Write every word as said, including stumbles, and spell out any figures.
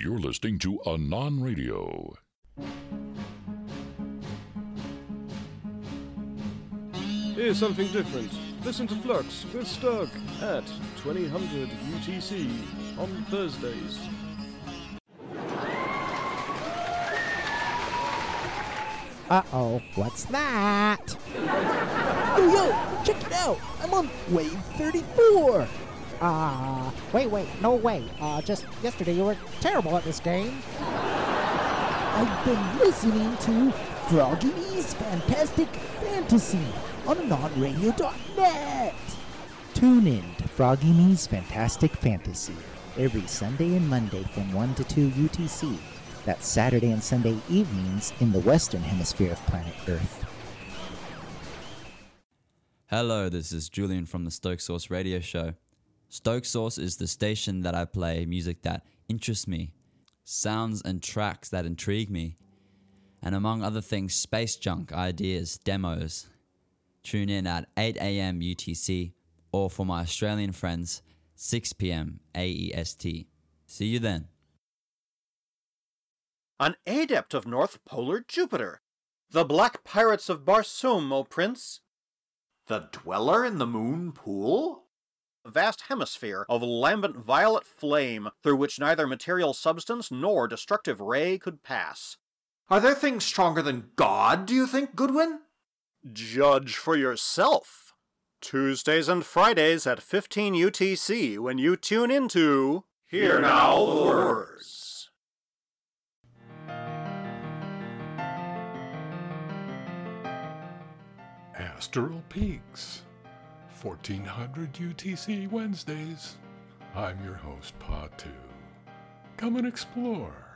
You're listening to Anon Radio. Here's something different. Listen to Flux with Stug at twenty hundred U T C on Thursdays. Uh-oh, what's that? Yo, yo, check it out! I'm on wave thirty-four! Uh, wait, wait, no way. Uh, just yesterday you were terrible at this game. I've been listening to Froggy Me's Fantastic Fantasy on anon radio dot net. Tune in to Froggy Me's Fantastic Fantasy every Sunday and Monday from one to two U T C. That's Saturday and Sunday evenings in the western hemisphere of planet Earth. Hello, this is Julian from the Stoke Source radio show. Stoke Source is the station that I play music that interests me, sounds and tracks that intrigue me, and among other things, space junk, ideas, demos. Tune in at eight a.m. U T C, or for my Australian friends, six p.m. A E S T. See you then. An adept of North Polar Jupiter. The Black Pirates of Barsoom, O Prince. The Dweller in the Moon Pool? A vast hemisphere of lambent violet flame through which neither material substance nor destructive ray could pass. Are there things stronger than God, do you think, Goodwin? Judge for yourself. Tuesdays and Fridays at fifteen U T C when you tune into... Hear Now the Words. Astral Peaks, fourteen hundred U T C Wednesdays. I'm your host, Pa two. Come and explore.